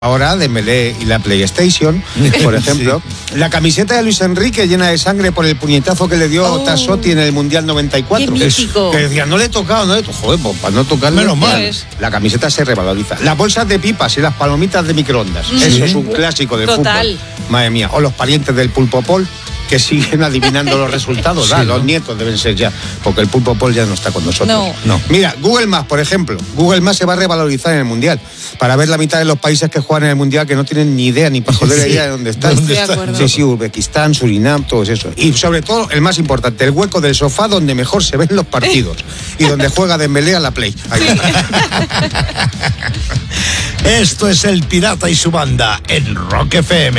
Ahora Dembélé y la PlayStation, por ejemplo. Sí. La camiseta de Luis Enrique llena de sangre por el puñetazo que le dio Tassotti en el Mundial 94. ¡Qué mítico! Que decía, no le he tocado, Joder, pues para no tocar menos mal. La camiseta se revaloriza. Las bolsas de pipas y las palomitas de microondas. Eso es un clásico del fútbol. Madre mía. O los parientes del Pulpo Pol, que siguen adivinando los resultados. Sí, los nietos deben ser ya, porque el Pulpo Pol ya no está con nosotros. No. Mira, Google Maps, por ejemplo. Google Maps se va a revalorizar en el Mundial para ver la mitad de los países que juegan en el Mundial que no tienen ni idea, ni para joder idea de dónde están. Sí, Uzbekistán, Surinam, todo eso. Y sobre todo, el más importante, el hueco del sofá donde mejor se ven los partidos y donde juega Dembélé a la Play. Ahí. Esto es El Pirata y su banda en Rock FM.